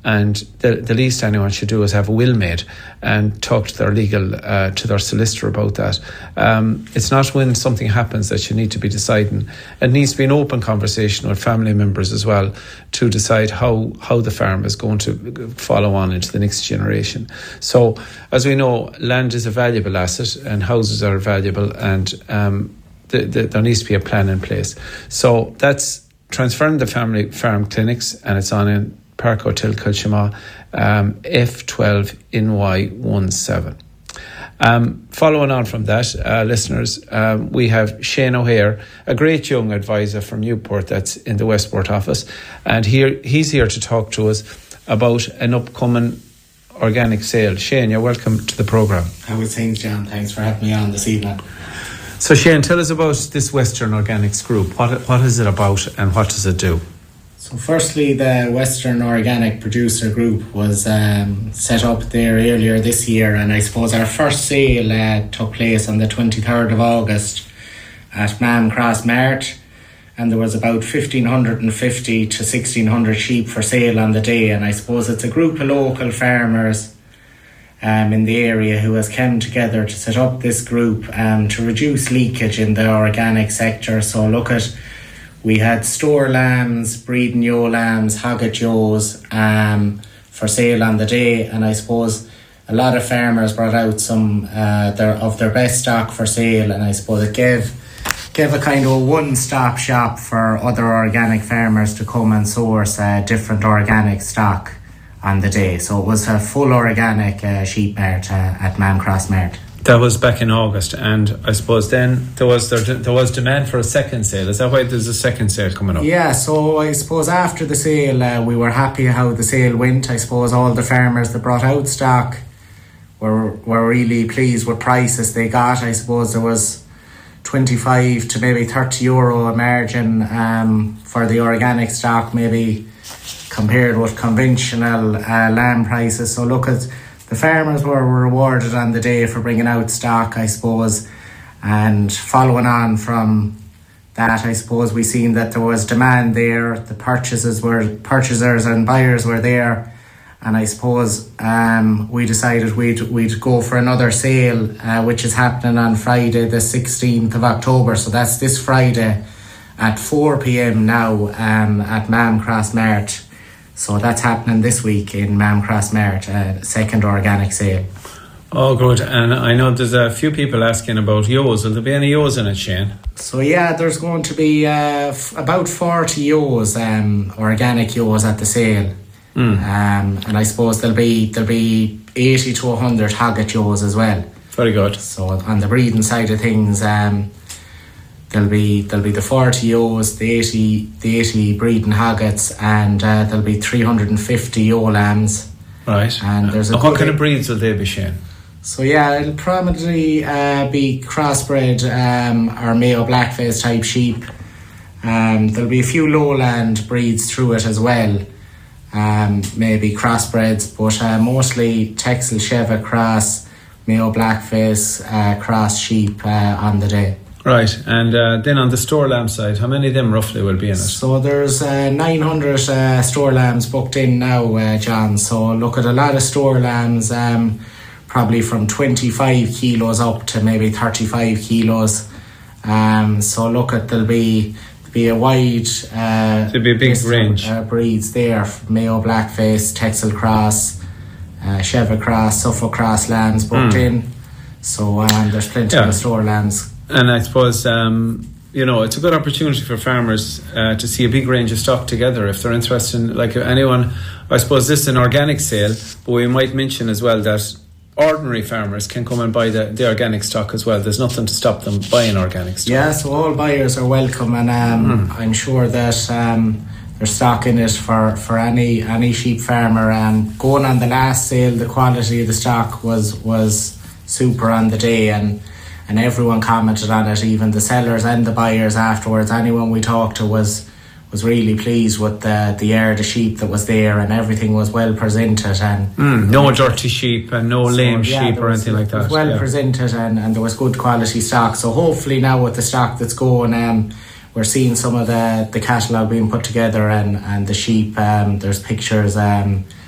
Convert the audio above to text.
and the least anyone should do is have a will made and talk to their to their solicitor about that. It's not when something happens that you need to be deciding. It needs to be an open conversation with family members as well to decide how the farm is going to follow on into the next generation. So, as we know, land is a valuable asset and houses are valuable, and there needs to be a plan in place. So that's transferring the family farm clinics, and it's on in Park Hotel Kilshima, F12 NY17. Following on from that, listeners, we have Shane O'Hare, a great young advisor from Newport that's in the Westport office, and he's here to talk to us about an upcoming organic sale. Shane, you're welcome to the programme. How are things, John? Thanks for having me on this evening. So Shane, tell us about this Western Organics Group. What is it about and what does it do? So firstly, the Western Organic Producer Group was set up there earlier this year, and I suppose our first sale took place on the 23rd of August at Mam Cross Mart, and there was about 1,550 to 1,600 sheep for sale on the day. And I suppose it's a group of local farmers in the area who has come together to set up this group to reduce leakage in the organic sector. So we had store lambs, breeding ewe lambs, hogget ewes for sale on the day, and I suppose a lot of farmers brought out some of their best stock for sale, and I suppose it gave a kind of a one-stop shop for other organic farmers to come and source different organic stock on the day. So it was a full organic sheep mart at Mam Cross Mart. That was back in August, and I suppose then there was demand for a second sale. Is that why there's a second sale coming up? Yeah, so I suppose after the sale, we were happy how the sale went. I suppose all the farmers that brought out stock were really pleased with prices they got. I suppose there was 25 to maybe €30 a margin for the organic stock, maybe compared with conventional lamb prices. So the farmers were rewarded on the day for bringing out stock, I suppose, and following on from that, I suppose we seen that there was demand there. The purchasers and buyers were there, and I suppose we decided we'd go for another sale, which is happening on Friday, the 16th of October. So that's this Friday at 4 p.m. now at Mam Cross Mart. So that's happening this week in Mam Cross Mart, second organic sale. Oh, good. And I know there's a few people asking about ewes. Will there be any ewes in it, Shane? So yeah, there's going to be about 40 ewes, organic ewes at the sale. And I suppose there'll be 80 to 100 hogget ewes as well. Very good. So on the breeding side of things, there'll be the 40 ewes, the 80 breeding hoggets, and there'll be 350 ewe lambs. Right. And what kind of breeds will they be, Shane? So yeah, it'll probably be crossbred or Mayo blackface type sheep. There'll be a few lowland breeds through it as well. Maybe crossbreds, but mostly Texel Cheviot cross, Mayo blackface cross sheep on the day. Right, and then on the store lamb side, how many of them roughly will be in it? So there's 900 store lambs booked in now, John. So look at a lot of store lambs, probably from 25 kilos up to maybe 35 kilos. So look at there'll be a wide there'll be a big range breeds there: Mayo blackface, Texel cross, Cheviot cross, Suffolk cross lambs booked in. So there's plenty of store lambs. And I suppose, it's a good opportunity for farmers to see a big range of stock together if they're interested in, like anyone. I suppose this is an organic sale, but we might mention as well that ordinary farmers can come and buy the organic stock as well. There's nothing to stop them buying organic stock. Yeah, so all buyers are welcome, and I'm sure that there's stock in it for any sheep farmer. Going on the last sale, the quality of the stock was super on the day, and everyone commented on it, even the sellers and the buyers afterwards. Anyone we talked to was really pleased with the yard of sheep that was there, and everything was well presented. And no dirty sheep and no lame sheep or anything like that. It was well presented, and there was good quality stock. So hopefully now with the stock that's going, we're seeing some of the catalogue being put together and the sheep. There's pictures